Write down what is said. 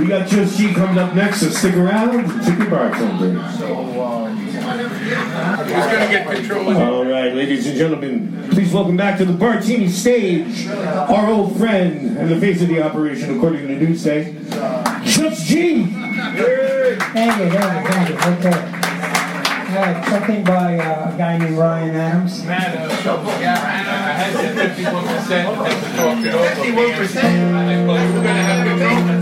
We got Just G coming up next, so stick around and take your bartender. Who's going to get control of it? All right, ladies and gentlemen, please welcome back to the Bartini stage our old friend and the face of the operation, according to Newsday, Just G. Thank you. Okay. Something by a guy named Ryan Adams. I had 51% to talk it over. 51%? I thought you were going to have control.